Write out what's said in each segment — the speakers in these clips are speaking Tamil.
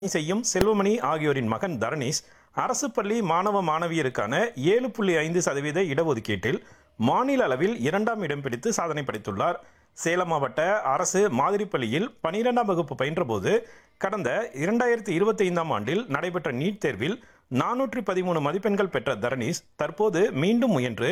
செய்யும் செல்வமணி ஆகியோரின் மகன் தரணீஷ் அரசு பள்ளி மாணவ மாணவியருக்கான 7.5% இடஒதுக்கீட்டில் மாநில அளவில் 2ஆம் இடம் பிடித்து சாதனை படைத்துள்ளார். சேலம் மாவட்ட அரசு மாதிரி பள்ளியில் 12ஆம் வகுப்பு பயின்றபோது கடந்த 2025ஆம் ஆண்டில் நடைபெற்ற நீட் தேர்வில் 413 மதிப்பெண்கள் பெற்ற தரணீஷ் தற்போது மீண்டும் முயன்று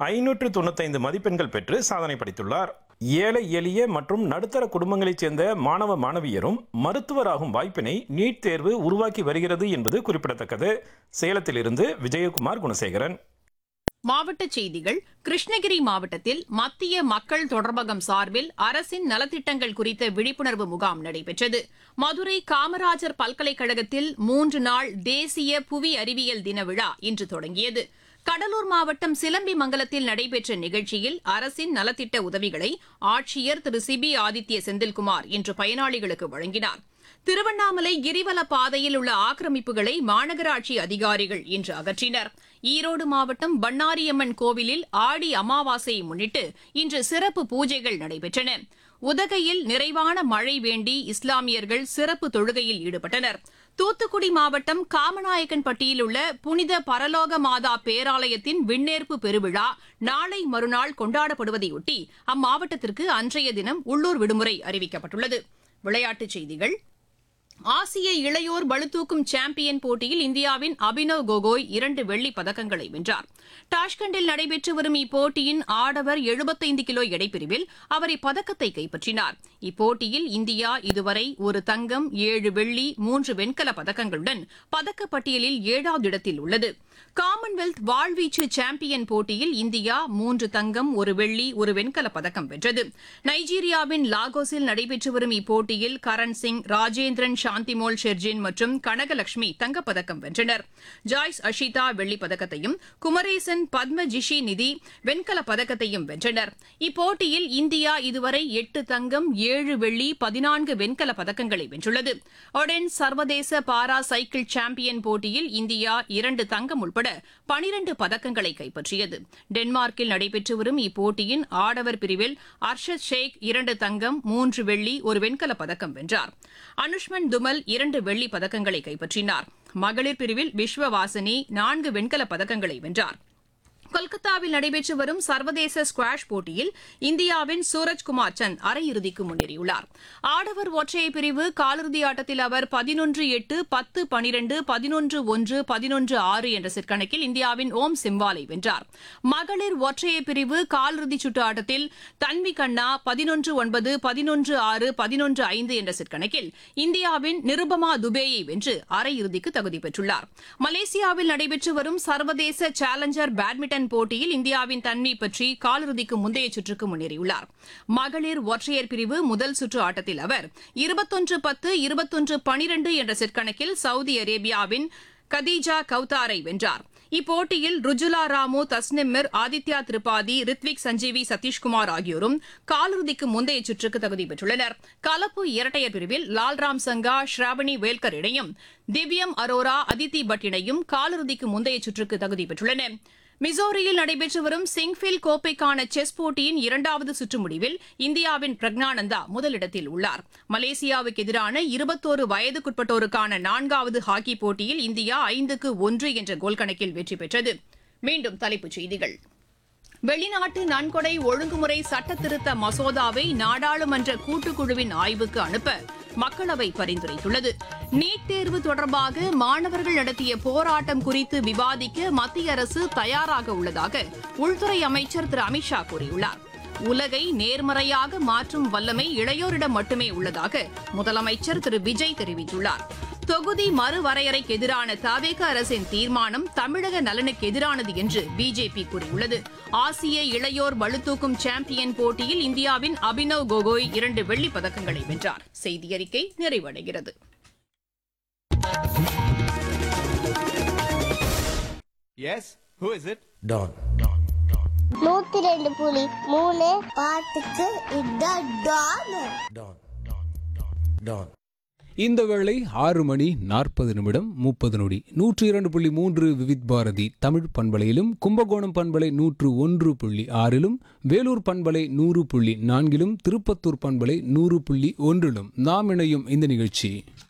595 மதிப்பெண்கள் பெற்று சாதனை படைத்துள்ளார். ஏழை எளிய மற்றும் நடுத்தர குடும்பங்களைச் சேர்ந்த மாணவ மாணவியரும் மருத்துவராகும் வாய்ப்பினை நீட் தேர்வு உருவாக்கி வருகிறது என்பது குறிப்பிடத்தக்கது. சேலத்திலிருந்து விஜயகுமார் குணசேகரன். மாவட்டச் செய்திகள். கிருஷ்ணகிரி மாவட்டத்தில் மத்திய மக்கள் தொடர்பகம் சார்பில் அரசின் நலத்திட்டங்கள் குறித்த விழிப்புணர்வு முகாம் நடைபெற்றது. மதுரை காமராஜர் பல்கலைக்கழகத்தில் 3 நாள் தேசிய புவி அறிவியல் தின விழா இன்று தொடங்கியது. கடலூர் மாவட்டம் சிலம்பிமங்கலத்தில் நடைபெற்ற நிகழ்ச்சியில் அரசின் நலத்திட்ட உதவிகளை ஆட்சியர் திரு சிபி ஆதித்ய செந்தில்குமார் இன்று பயனாளிகளுக்கு வழங்கினார். திருவண்ணாமலை கிரிவல பாதையில் உள்ள ஆக்கிரமிப்புகளை மாநகராட்சி அதிகாரிகள் இன்று அகற்றினர். ஈரோடு மாவட்டம் பண்ணாரியம்மன் கோவிலில் ஆடி அமாவாசையை முன்னிட்டு இன்று சிறப்பு பூஜைகள் நடைபெற்றன. உதகையில் நிறைவான மழை வேண்டி இஸ்லாமியர்கள் சிறப்பு தொழுகையில் ஈடுபட்டனர். தூத்துக்குடி மாவட்டம் காமநாயக்கன்பட்டியில் உள்ள புனித பரலோக மாதா பேராலயத்தின் விண்ணேற்பு பெருவிழா நாளை மறுநாள் கொண்டாடப்படுவதையொட்டி அம்மாவட்டத்திற்கு அன்றைய தினம் உள்ளூர் விடுமுறை அறிவிக்கப்பட்டுள்ளது. விளையாட்டுச் செய்திகள். ஆசிய இளையோர் பளுதூக்கும் சாம்பியன் போட்டியில் இந்தியாவின் அபினவ் கோகோய் 2 வெள்ளிப் பதக்கங்களை வென்றார். டாஷ்கண்டில் நடைபெற்று வரும் இப்போட்டியின் ஆடவர் 75 கிலோ எடைப்பிரிவில் அவர் இப்பதக்கத்தை கைப்பற்றினார். இப்போட்டியில் இந்தியா இதுவரை 1 தங்கம் 7 வெள்ளி 3 வெண்கல பதக்கங்களுடன் பதக்கப்பட்டியலில் 7வது இடத்தில் உள்ளது. காமன்வெல்த் வாழ்வீச்சு சாம்பியன் போட்டியில் இந்தியா 3 தங்கம் 1 வெள்ளி 1 வெண்கல பதக்கம் வென்றது. நைஜீரியாவின் லாகோஸில் நடைபெற்று வரும் இப்போட்டியில் கரண் சிங், ராஜேந்திரன், சாந்திமோல் ஷெர்ஜின் மற்றும் கனகலட்சுமி தங்கப்பதக்கம் வென்றனர். ஜாய்ஸ் அஷிதா வெள்ளிப் பதக்கத்தையும் குமரேசன், பத்மஜிஷி நிதி வெண்கல பதக்கத்தையும் வென்றனர். இப்போட்டியில் இந்தியா இதுவரை 8 தங்கம் 7 வெள்ளி 14 வெண்கல பதக்கங்களை வென்றுள்ளது. ஒடென் சர்வதேச பாரா சைக்கிள் சாம்பியன் போட்டியில் இந்தியா 2 தங்கம் உட்பட 12 பதக்கங்களை கைப்பற்றியது. டென்மார்க்கில் நடைபெற்று வரும் இப்போட்டியின் ஆடவர் பிரிவில் அர்ஷத் ஷேக் 2 தங்கம் 3 வெள்ளி 1 வெண்கல பதக்கம் வென்றார். அனுஷ்மன் துமல் 2 வெள்ளிப் பதக்கங்களை கைப்பற்றினார். மகளிர் பிரிவில் விஸ்வவாசினி 4 வெண்கல பதக்கங்களை வென்றார். கொல்கத்தாவில் நடைபெற்று வரும் சர்வதேச ஸ்குவாஷ் போட்டியில் இந்தியாவின் சூரஜ்குமார் சந்த் அரையிறுதிக்கு முன்னேறியுள்ளார். ஆடவர் ஒற்றையர் பிரிவு காலிறுதி ஆட்டத்தில் அவர் 11-8, 10-12, 11-1, 11-6 என்ற செட் கணக்கில் இந்தியாவின் ஓம் சிம்வாலை வென்றார். மகளிர் ஒற்றையர் பிரிவு காலிறுதி சுற்று ஆட்டத்தில் தன்வி கண்ணா 11-9, 11-6, 11-5 என்ற செட் கணக்கில் இந்தியாவின் நிருபமா துபேயை வென்று அரையிறுதிக்கு தகுதி பெற்றுள்ளார். மலேசியாவில் நடைபெற்று வரும் சர்வதேச சேலஞ்சர் பேட்மிண்டன் போட்டியில் இந்தியாவின் தன்வி பற்றி காலிறுதிக்கு முந்தைய சுற்றுக்கு முன்னேறியுள்ளார். மகளிர் ஒற்றையர் பிரிவு முதல் சுற்று ஆட்டத்தில் அவர் 21-10, 21-12 என்ற செட் கணக்கில் சவுதி அரேபியாவின் கதீஜா கவுதாரை வென்றார். இப்போட்டியில் ருஜுலா ராமு, தஸ்னிம் மிர், ஆதித்யா திரிபாதி, ரித்விக் சஞ்சீவி, சதீஷ்குமார் ஆகியோரும் காலிறுதிக்கு முந்தைய சுற்றுக்கு தகுதி பெற்றுள்ளனர். கலப்பு இரட்டையர் பிரிவில் லால்ராம் சங்கா, ஸ்ராவணி வேல்கர் இணையும், திவ்யம் அரோரா, அதித்தி பட் இணையும் காலிறுதிக்கு முந்தைய சுற்றுக்கு தகுதி பெற்றுள்ளன. மிசோரியில் நடைபெற்று வரும் சிங்ஃபில் கோப்பைக்கான செஸ் போட்டியின் 2வது சுற்று முடிவில் இந்தியாவின் பிரக்னானந்தா முதலிடத்தில் உள்ளார். மலேசியாவுக்கு எதிரான 21 வயதுக்குட்பட்டோருக்கான 4வது ஹாக்கி போட்டியில் இந்தியா 5-1 என்ற கோல் கணக்கில் வெற்றி பெற்றது. மீண்டும் தலைப்புச் செய்திகள். வெளிநாட்டு நன்கொடை ஒழுங்குமுறை சட்ட திருத்த மசோதாவை நாடாளுமன்ற கூட்டுக்குழுவின் ஆய்வுக்கு அனுப்ப மக்களவை பரிந்துரைத்துள்ளது. நீட் தேர்வு தொடர்பாக மாணவர்கள் நடத்திய போராட்டம் குறித்து விவாதிக்க மத்திய அரசு தயாராக உள்ளதாக உள்துறை அமைச்சர் திரு அமித் ஷா கூறியுள்ளார். உலகை நேர்மறையாக மாற்றும் வல்லமை இளையோரிடம் மட்டுமே உள்ளதாக முதலமைச்சர் திரு விஜய் தெரிவித்துள்ளார். தொகுதி மறுவரையறைக்கு எதிரான தவேக அரசின் தீர்மானம் தமிழக நலனுக்கு எதிரானது என்று பிஜேபி கூறியுள்ளது. ஆசிய இளையோர் பளுதூக்கும் சாம்பியன் போட்டியில் இந்தியாவின் அபினவ் கோகோய் 2 வெள்ளிப் பதக்கங்களை வென்றார். செய்தியறிக்கை நிறைவடைகிறது. Yes, who is it? Don. 102.3 பாட்டுக்கு இதான் டான். Don. Don. இந்த வேளை 6:40 102.3 விவித் பாரதி தமிழ் பண்பலையிலும் கும்பகோணம் பண்பலை 101.6 வேலூர் பண்பலை 100.4 திருப்பத்தூர் பண்பலை 100.1 நாம் இணையும் இந்த நிகழ்ச்சி